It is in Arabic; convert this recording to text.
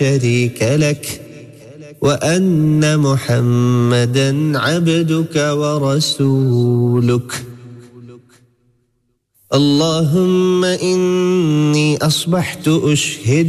شريك لك وأن محمدًا عبدك ورسولك. اللهم إني أصبحت أشهد